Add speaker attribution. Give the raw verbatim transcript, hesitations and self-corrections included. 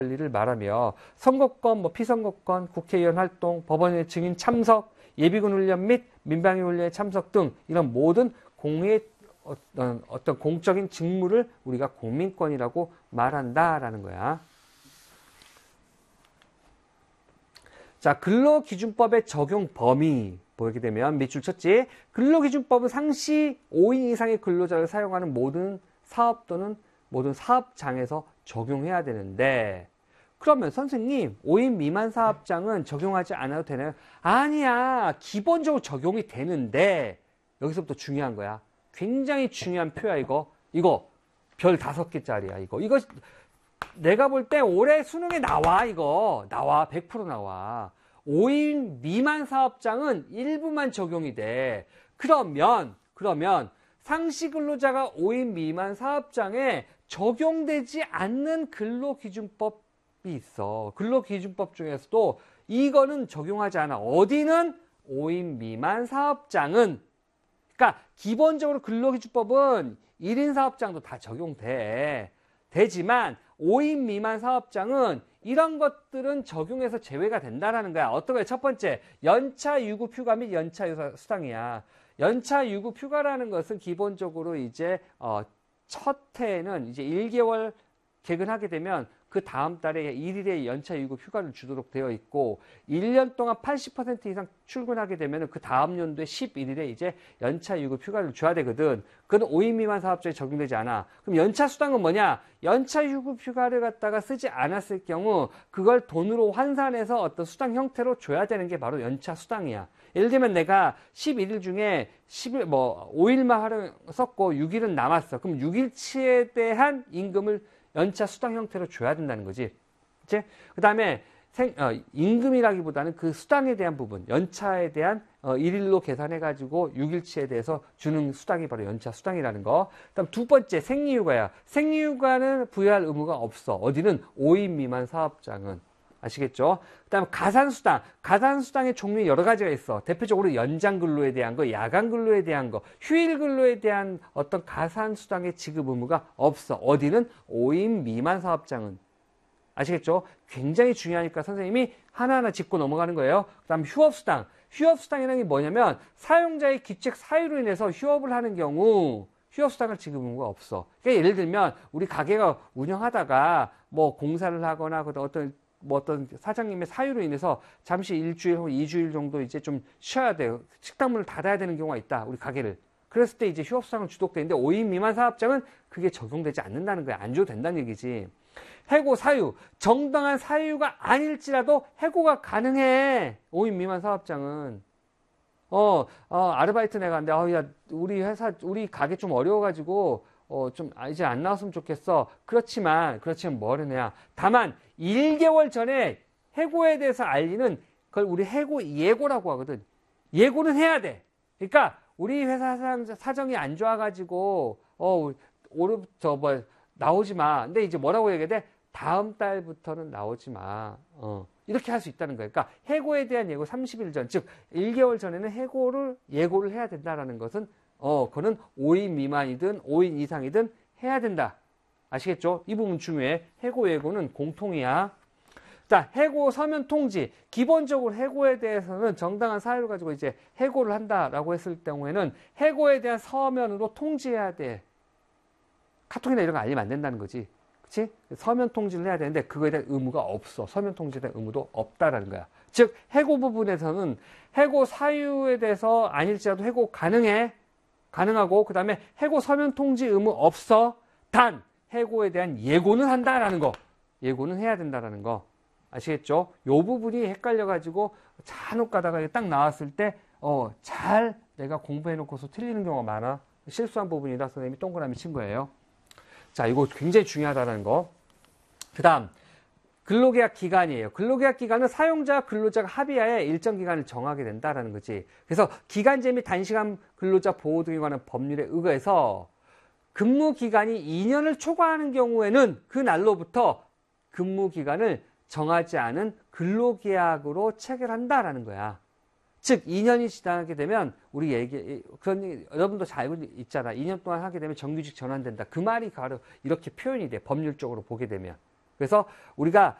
Speaker 1: 권리를 말하며 선거권, 뭐 피선거권, 국회의원 활동, 법원의 증인 참석, 예비군 훈련 및 민방위 훈련에 참석 등 이런 모든 공의 어떤, 어떤 공적인 직무를 우리가 공민권이라고 말한다라는 거야. 자, 근로기준법의 적용 범위 보게 되면 밑줄 쳤지. 근로기준법은 상시 오 인 이상의 근로자를 사용하는 모든 사업 또는 모든 사업장에서 적용해야 되는데, 그러면 선생님 오 인 미만 사업장은 적용하지 않아도 되나요? 아니야, 기본적으로 적용이 되는데 여기서부터 중요한 거야. 굉장히 중요한 표야. 이거 이거 별 다섯 개짜리야. 이거 이거 내가 볼 때 올해 수능에 나와. 이거 나와. 백 퍼센트 나와. 오 인 미만 사업장은 일부만 적용이 돼. 그러면 그러면 상시 근로자가 오 인 미만 사업장에 적용되지 않는 근로기준법이 있어. 근로기준법 중에서도 이거는 적용하지 않아. 어디는? 오 인 미만 사업장은. 그러니까 기본적으로 근로기준법은 일 인 사업장도 다 적용돼. 되지만 오 인 미만 사업장은 이런 것들은 적용해서 제외가 된다는 거야. 어떤 거야? 첫 번째, 연차 유급 휴가 및 연차 수당이야. 연차 유급 휴가라는 것은 기본적으로 이제 어, 첫 해에는 이제 일 개월 개근하게 되면 그 다음 달에 일 일의 연차 유급 휴가를 주도록 되어 있고, 일 년 동안 팔십 퍼센트 이상 출근하게 되면 그 다음 연도에 십일 일에 이제 연차 유급 휴가를 줘야 되거든. 그건 오 인 미만 사업자에 적용되지 않아. 그럼 연차 수당은 뭐냐? 연차 유급 휴가를 갖다가 쓰지 않았을 경우 그걸 돈으로 환산해서 어떤 수당 형태로 줘야 되는 게 바로 연차 수당이야. 예를 들면 내가 십일 일 중에 십 일, 뭐 오 일만 활용 썼고 육 일은 남았어. 그럼 육 일치에 대한 임금을 연차 수당 형태로 줘야 된다는 거지. 그치? 그 다음에 생, 어, 임금이라기보다는 그 수당에 대한 부분, 연차에 대한 어, 일 일로 계산해가지고 육 일치에 대해서 주는 수당이 바로 연차 수당이라는 거. 그 다음 두 번째, 생리휴가야. 생리휴가는 부여할 의무가 없어. 어디는? 오 인 미만 사업장은. 아시겠죠? 그 다음 가산수당. 가산수당의 종류 여러 가지가 있어. 대표적으로 연장근로에 대한 거, 야간근로에 대한 거, 휴일근로에 대한 어떤 가산수당의 지급 의무가 없어. 어디는? 오 인 미만 사업장은. 아시겠죠? 굉장히 중요하니까 선생님이 하나하나 짚고 넘어가는 거예요. 그 다음 휴업수당. 휴업수당이라는 게 뭐냐면 사용자의 기책 사유로 인해서 휴업을 하는 경우 휴업수당을 지급 의무가 없어. 그러니까 예를 들면 우리 가게가 운영하다가 뭐 공사를 하거나 어떤 뭐 어떤 사장님의 사유로 인해서 잠시 일주일 혹은 이주일 정도 이제 좀 쉬어야 돼요. 식당문을 닫아야 되는 경우가 있다. 우리 가게를. 그랬을 때 이제 휴업수당은 주독되는데 오 인 미만 사업장은 그게 적용되지 않는다는 거야. 안 줘도 된다는 얘기지. 해고 사유. 정당한 사유가 아닐지라도 해고가 가능해. 오 인 미만 사업장은. 어, 어 아르바이트 내가 하는데, 어, 야, 우리 회사, 우리 가게 좀 어려워가지고, 어, 좀, 아, 이제 안 나왔으면 좋겠어. 그렇지만, 그렇지만 뭐를 해야. 다만, 일 개월 전에 해고에 대해서 알리는 그걸 우리 해고 예고라고 하거든. 예고는 해야 돼. 그러니까, 우리 회사 사정이 안 좋아가지고, 어, 오늘, 저, 뭐, 나오지 마. 근데 이제 뭐라고 얘기해야 돼? 다음 달부터는 나오지 마. 어. 이렇게 할 수 있다는 거예요. 그러니까, 해고에 대한 예고 삼십 일 전, 즉, 일 개월 전에는 해고를, 예고를 해야 된다라는 것은 어, 그거는 오 인 미만이든 오 인 이상이든 해야 된다. 아시겠죠? 이 부분 중요해. 해고 예고는 공통이야. 자, 해고 서면 통지. 기본적으로 해고에 대해서는 정당한 사유를 가지고 이제 해고를 한다라고 했을 경우에는 해고에 대한 서면으로 통지해야 돼. 카톡이나 이런 거 알리면 안 된다는 거지. 그치? 서면 통지를 해야 되는데 그거에 대한 의무가 없어. 서면 통지에 대한 의무도 없다라는 거야. 즉, 해고 부분에서는 해고 사유에 대해서 아닐지라도 해고 가능해. 가능하고, 그 다음에 해고 서면 통지 의무 없어. 단, 해고에 대한 예고는 한다라는 거. 예고는 해야 된다라는 거. 아시겠죠? 요 부분이 헷갈려가지고 잔혹 가다가 딱 나왔을 때, 어, 잘 내가 공부해놓고서 틀리는 경우가 많아. 실수한 부분이라 선생님이 동그라미 친 거예요. 자, 이거 굉장히 중요하다는 거. 그 다음, 근로계약 기간이에요. 근로계약 기간은 사용자와 근로자가 합의하에 일정 기간을 정하게 된다라는 거지. 그래서 기간제 및 단시간 근로자 보호 등에 관한 법률에 의거해서 근무 기간이 이 년을 초과하는 경우에는 그 날로부터 근무 기간을 정하지 않은 근로계약으로 체결한다라는 거야. 즉 이 년이 지나게 되면 우리 얘기 그런 여러분도 잘 알고 있잖아. 이 년 동안 하게 되면 정규직 전환된다. 그 말이 바로 이렇게 표현이 돼. 법률적으로 보게 되면. 그래서 우리가